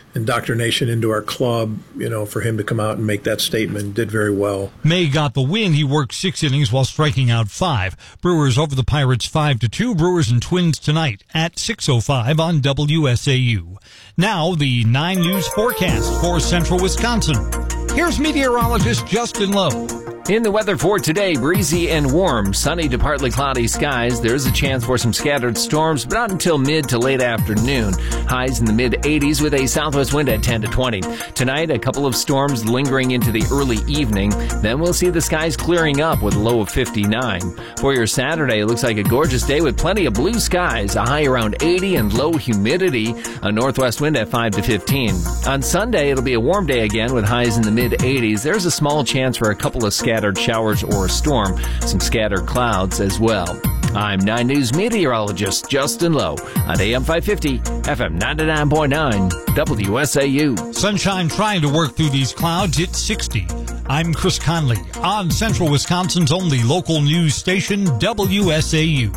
indoctrination into our club, for him to come out and make that statement. Did very well. May got the win. He worked 6 innings while striking out 5. Brewers over the Pirates 5-2. Brewers and Twins tonight at 6:05 on WSAU. Now the 9 News forecast for central Wisconsin. Here's meteorologist Justin Lowe. In the weather for today, breezy and warm, sunny to partly cloudy skies. There is a chance for some scattered storms, but not until mid to late afternoon. Highs in the mid-80s with a southwest wind at 10 to 20. Tonight, a couple of storms lingering into the early evening. Then we'll see the skies clearing up with a low of 59. For your Saturday, it looks like a gorgeous day with plenty of blue skies, a high around 80 and low humidity, a northwest wind at 5 to 15. On Sunday, it'll be a warm day again with highs in the mid-80s. There's a small chance for a couple of scattered showers or a storm, some scattered clouds as well. I'm 9 News meteorologist Justin Lowe on AM 550, FM 99.9, WSAU. Sunshine trying to work through these clouds. It's 60. I'm Chris Conley on Central Wisconsin's only local news station, WSAU.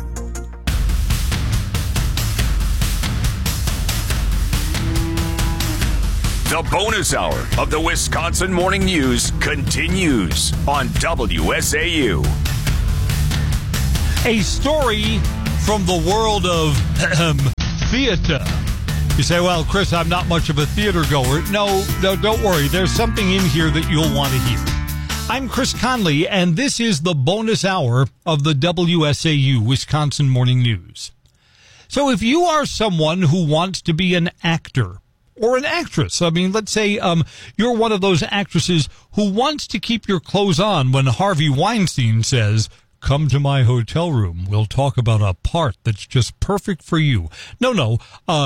The bonus hour of the Wisconsin Morning News continues on WSAU. A story from the world of theater. You say, well, Chris, I'm not much of a theater goer. No, don't worry. There's something in here that you'll want to hear. I'm Chris Conley, and this is the bonus hour of the WSAU Wisconsin Morning News. So if you are someone who wants to be an actor, or an actress. I mean, let's say you're one of those actresses who wants to keep your clothes on when Harvey Weinstein says, come to my hotel room. We'll talk about a part that's just perfect for you. No.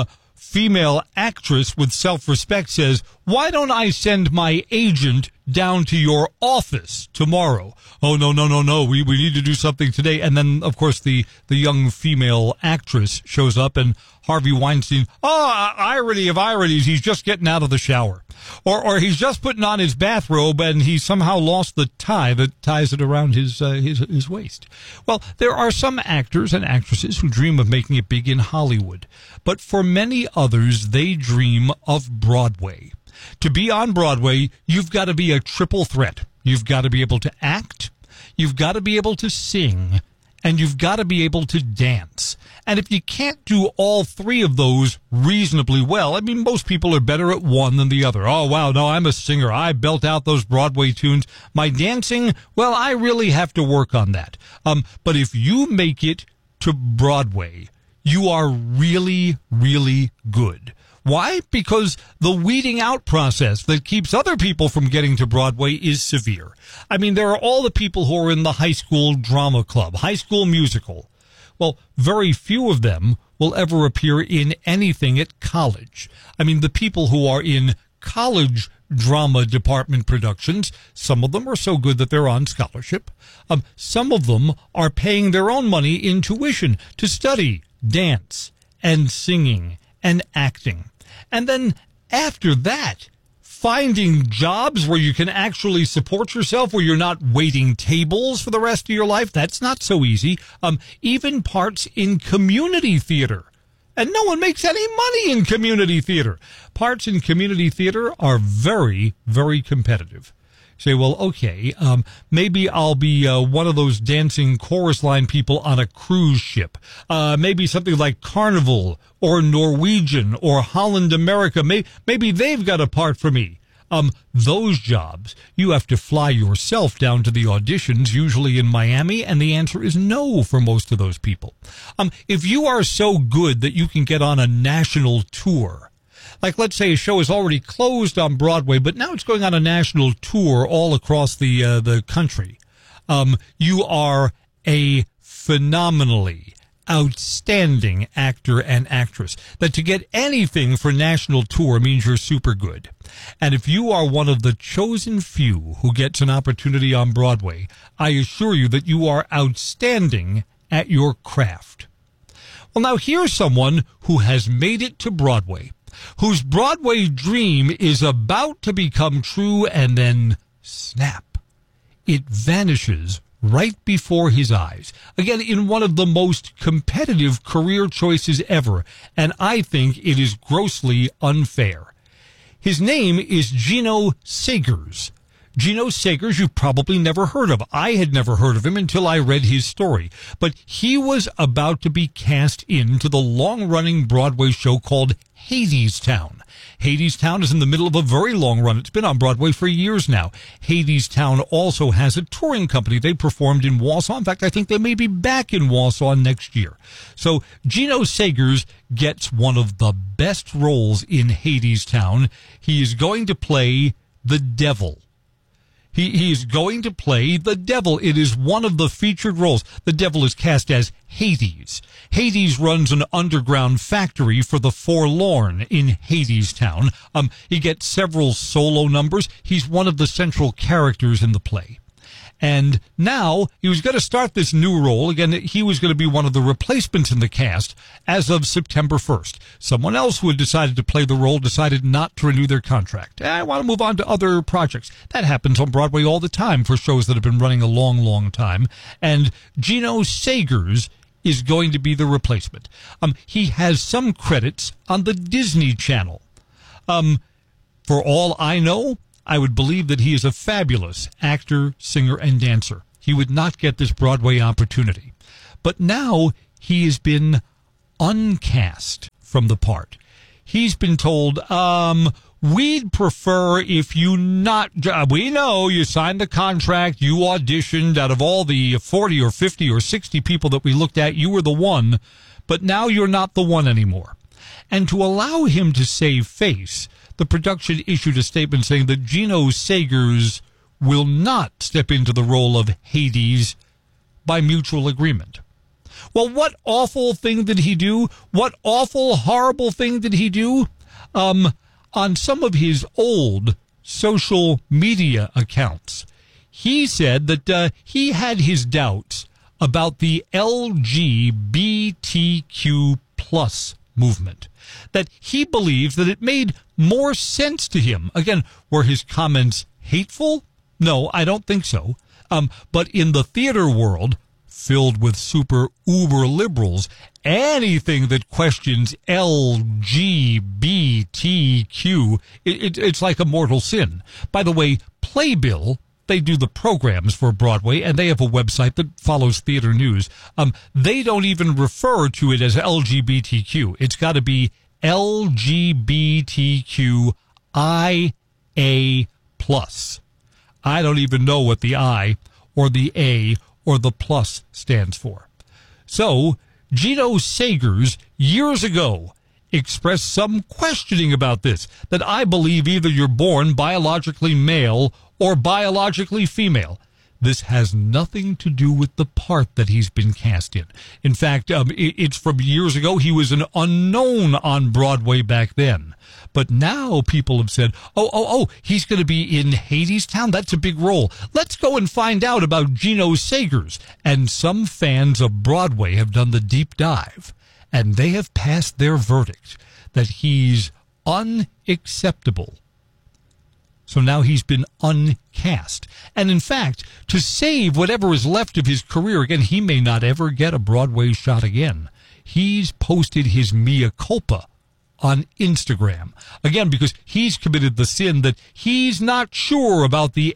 Female actress with self-respect says, why don't I send my agent down to your office tomorrow? Oh, no. We need to do something today. And then, of course, the young female actress shows up and Harvey Weinstein, irony of ironies, he's just getting out of the shower. Or he's just putting on his bathrobe and he somehow lost the tie that ties it around his waist. Well, there are some actors and actresses who dream of making it big in Hollywood. But for many others, they dream of Broadway. To be on Broadway, you've got to be a triple threat. You've got to be able to act, you've got to be able to sing, and you've got to be able to dance. And if you can't do all three of those reasonably well, I mean, most people are better at one than the other. Oh, wow, no, I'm a singer. I belt out those Broadway tunes. My dancing, well, I really have to work on that. But if you make it to Broadway, you are really, really good. Why? Because the weeding out process that keeps other people from getting to Broadway is severe. I mean, there are all the people who are in the high school drama club, high school musical. Well, very few of them will ever appear in anything at college. I mean, the people who are in college drama department productions, some of them are so good that they're on scholarship. Some of them are paying their own money in tuition to study dance and singing and acting. And then after that, finding jobs where you can actually support yourself, where you're not waiting tables for the rest of your life, that's not so easy. Even parts in community theater. And no one makes any money in community theater. Parts in community theater are very, very competitive. Say, well, okay, maybe I'll be one of those dancing chorus line people on a cruise ship. Maybe something like Carnival or Norwegian or Holland America. Maybe they've got a part for me. Those jobs, you have to fly yourself down to the auditions, usually in Miami, and the answer is no for most of those people. If you are so good that you can get on a national tour, like, let's say a show is already closed on Broadway, but now it's going on a national tour all across the country. You are a phenomenally outstanding actor and actress. That to get anything for national tour means you're super good. And if you are one of the chosen few who gets an opportunity on Broadway, I assure you that you are outstanding at your craft. Well, now here's someone who has made it to Broadway, whose Broadway dream is about to become true, and then snap, it vanishes right before his eyes. Again, in one of the most competitive career choices ever, and I think it is grossly unfair. His name is Gino Sagers. Gino Sagers, you've probably never heard of. I had never heard of him until I read his story. But he was about to be cast into the long-running Broadway show called Hadestown. Hadestown is in the middle of a very long run. It's been on Broadway for years now. Hadestown also has a touring company. They performed in Wausau. In fact, I think they may be back in Wausau next year. So Gino Sagers gets one of the best roles in Hadestown. He is going to play the devil. He is going to play the devil. It is one of the featured roles. The devil is cast as Hades. Hades runs an underground factory for the forlorn in Hadestown. He gets several solo numbers. He's one of the central characters in the play. And now he was going to start this new role. Again, he was going to be one of the replacements in the cast as of September 1st. Someone else who had decided to play the role decided not to renew their contract. I want to move on to other projects. That happens on Broadway all the time for shows that have been running a long, long time. And Gino Sagers is going to be the replacement. He has some credits on the Disney Channel. For all I know, I would believe that he is a fabulous actor, singer, and dancer. He would not get this Broadway opportunity. But now he has been uncast from the part. He's been told, we'd prefer if you not, we know you signed the contract, you auditioned out of all the 40 or 50 or 60 people that we looked at, you were the one, but now you're not the one anymore. And to allow him to save face, the production issued a statement saying that Gino Sagers will not step into the role of Hades by mutual agreement. Well, what awful thing did he do? What awful, horrible thing did he do? On some of his old social media accounts, he said that he had his doubts about the LGBTQ plus movement, that he believes that it made more sense to him. Again, were his comments hateful? No, I don't think so. But in the theater world, filled with super uber liberals, anything that questions LGBTQ, it's like a mortal sin. By the way, Playbill, they do the programs for Broadway, and they have a website that follows theater news. They don't even refer to it as LGBTQ. It's got to be LGBTQIA+. I don't even know what the I or the A or the plus stands for. So, Gino Sagers, years ago, expressed some questioning about this, that I believe either you're born biologically male or biologically female. This has nothing to do with the part that he's been cast in. In fact, it's from years ago. He was an unknown on Broadway back then. But now people have said, he's going to be in Hadestown? That's a big role. Let's go and find out about Gino Sagers. And some fans of Broadway have done the deep dive, and they have passed their verdict that he's unacceptable. So now he's been uncast. And in fact, to save whatever is left of his career, again, he may not ever get a Broadway shot again. He's posted his mea culpa on Instagram. Again, because he's committed the sin that he's not sure about the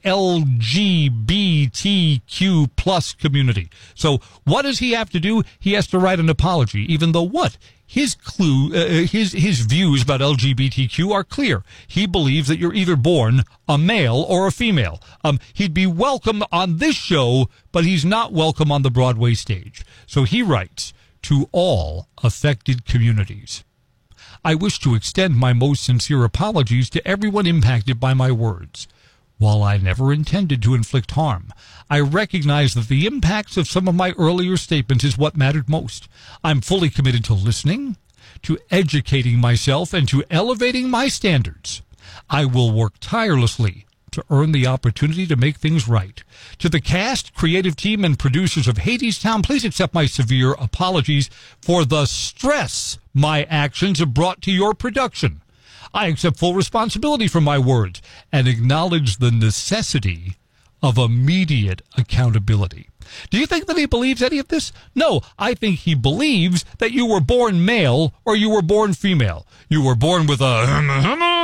LGBTQ plus community. So what does he have to do? He has to write an apology, even though what? His his views about LGBTQ are clear. He believes that you're either born a male or a female. He'd be welcome on this show, but he's not welcome on the Broadway stage. So he writes, to all affected communities, I wish to extend my most sincere apologies to everyone impacted by my words. While I never intended to inflict harm, I recognize that the impacts of some of my earlier statements is what mattered most. I'm fully committed to listening, to educating myself, and to elevating my standards. I will work tirelessly to earn the opportunity to make things right. To the cast, creative team, and producers of Hadestown, please accept my severe apologies for the stress my actions have brought to your production. I accept full responsibility for my words and acknowledge the necessity of immediate accountability. Do you think that he believes any of this? No, I think he believes that you were born male or you were born female. You were born with a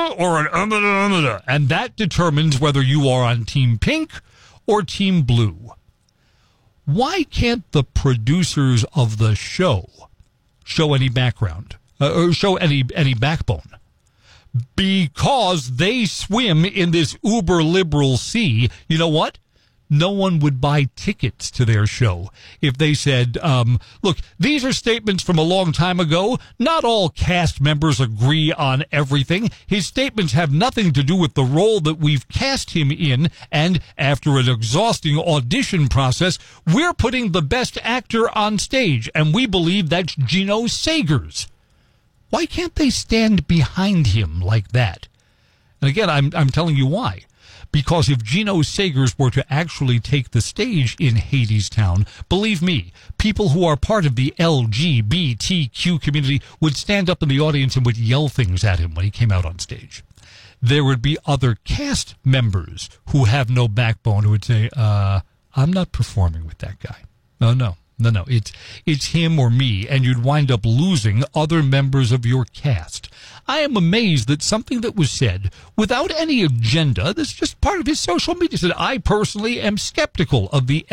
or an and that determines whether you are on Team Pink or Team Blue. Why can't the producers of the show any background or show any backbone? Because they swim in this uber liberal sea. You know what? No one would buy tickets to their show if they said, look, these are statements from a long time ago. Not all cast members agree on everything. His statements have nothing to do with the role that we've cast him in. And after an exhausting audition process, we're putting the best actor on stage. And we believe that's Gino Sagers. Why can't they stand behind him like that? And again, I'm telling you why. Because if Gino Sagers were to actually take the stage in Hadestown, believe me, people who are part of the LGBTQ community would stand up in the audience and would yell things at him when he came out on stage. There would be other cast members who have no backbone who would say, I'm not performing with that guy. No. It's him or me, and you'd wind up losing other members of your cast. I am amazed that something that was said without any agenda, that's just part of his social media, said, I personally am skeptical of the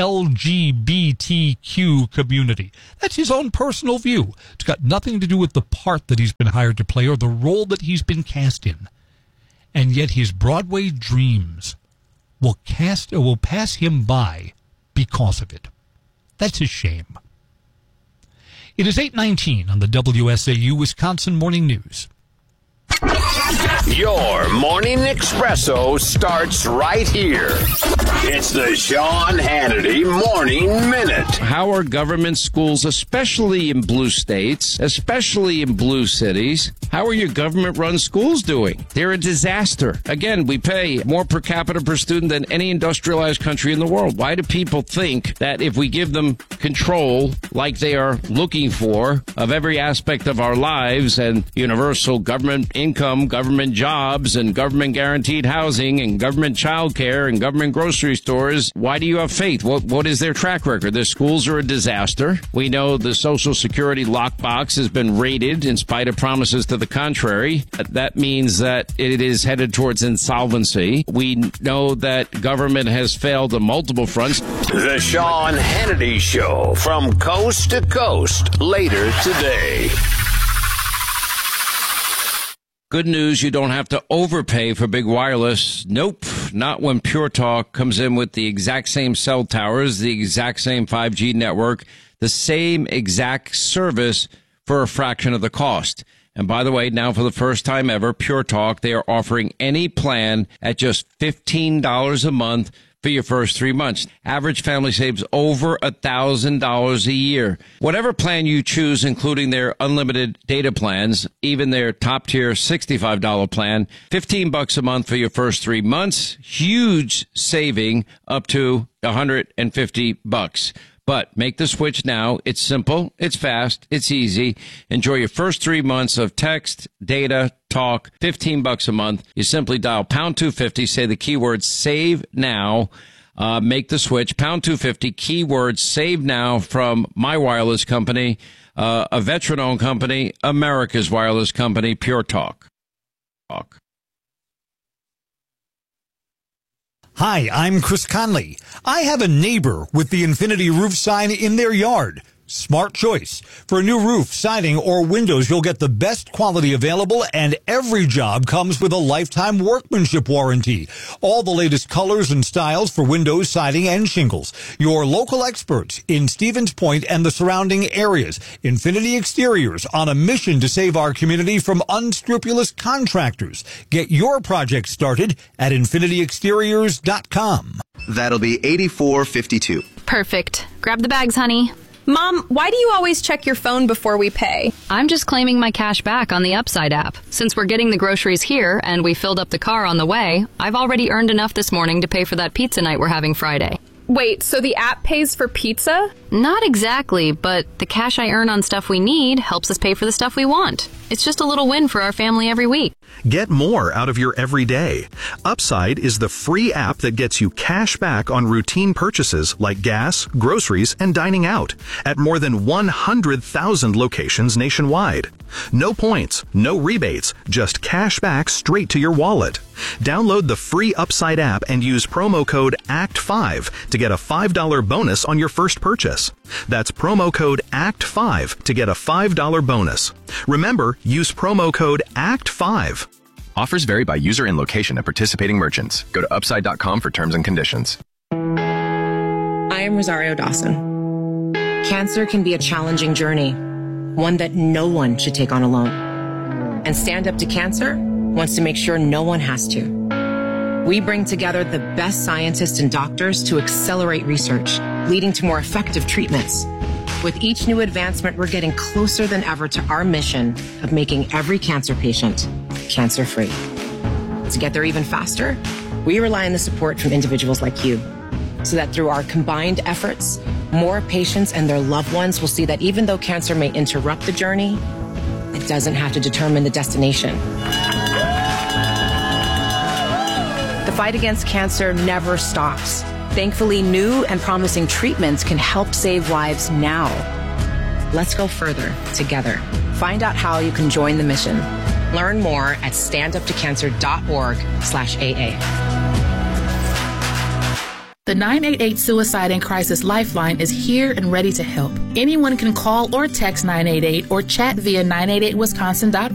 LGBTQ community. That's his own personal view. It's got nothing to do with the part that he's been hired to play or the role that he's been cast in. And yet his Broadway dreams will pass him by because of it. That's a shame. It is 8:19 on the WSAU Wisconsin Morning News. Your morning espresso starts right here. It's the Sean Hannity Morning Minute. How are government schools, especially in blue states, especially in blue cities, how are your government-run schools doing? They're a disaster. Again, we pay more per capita per student than any industrialized country in the world. Why do people think that if we give them control, like they are looking for, of every aspect of our lives and universal government income, government jobs, and government guaranteed housing, and government child care, and government grocery stores, why do you have faith? What is their track record? Their schools are a disaster. We know the Social Security lockbox has been raided in spite of promises to the contrary. That means that it is headed towards insolvency. We know that government has failed on multiple fronts. The Sean Hannity Show from coast to coast later today. Good news, you don't have to overpay for big wireless. Nope, not when Pure Talk comes in with the exact same cell towers, the exact same 5G network, the same exact service for a fraction of the cost. And by the way, now for the first time ever, Pure Talk, they are offering any plan at just $15 a month for your first 3 months. Average family saves over $1,000 a year. Whatever plan you choose, including their unlimited data plans, even their top tier $65 plan, $15 a month for your first 3 months. Huge saving up to $150. But make the switch now. It's simple, it's fast, it's easy. Enjoy your first 3 months of text, data, talk, $15 a month. You simply dial pound 250, say the keyword save now. Make the switch, pound 250, keyword save now from my wireless company, a veteran-owned company, America's wireless company, Pure Talk. Hi, I'm Chris Conley. I have a neighbor with the Infinity Roof sign in their yard. Smart choice. For a new roof, siding, or windows, you'll get the best quality available, and every job comes with a lifetime workmanship warranty. All the latest colors and styles for windows, siding, and shingles. Your local experts in Stevens Point and the surrounding areas. Infinity Exteriors, on a mission to save our community from unscrupulous contractors. Get your project started at infinityexteriors.com. That'll be $84.52. Perfect. Grab the bags, honey. Mom, why do you always check your phone before we pay? I'm just claiming my cash back on the Upside app. Since we're getting the groceries here and we filled up the car on the way, I've already earned enough this morning to pay for that pizza night we're having Friday. Wait, so the app pays for pizza? Not exactly, but the cash I earn on stuff we need helps us pay for the stuff we want. It's just a little win for our family every week. Get more out of your everyday. Upside is the free app that gets you cash back on routine purchases like gas, groceries, and dining out at more than 100,000 locations nationwide. No points, no rebates, just cash back straight to your wallet. Download the free Upside app and use promo code ACT5 to get a $5 bonus on your first purchase. That's promo code ACT5 to get a $5 bonus. Remember, use promo code ACT5. Offers vary by user and location at participating merchants. Go to upside.com for terms and conditions. I am Rosario Dawson. Cancer can be a challenging journey, one that no one should take on alone. And Stand Up to Cancer wants to make sure no one has to. We bring together the best scientists and doctors to accelerate research, leading to more effective treatments. With each new advancement, we're getting closer than ever to our mission of making every cancer patient cancer-free. To get there even faster, we rely on the support from individuals like you, so that through our combined efforts, more patients and their loved ones will see that even though cancer may interrupt the journey, it doesn't have to determine the destination. The fight against cancer never stops. Thankfully, new and promising treatments can help save lives now. Let's go further together. Find out how you can join the mission. Learn more at standuptocancer.org/AA. The 988 Suicide and Crisis Lifeline is here and ready to help. Anyone can call or text 988 or chat via 988wisconsin.org.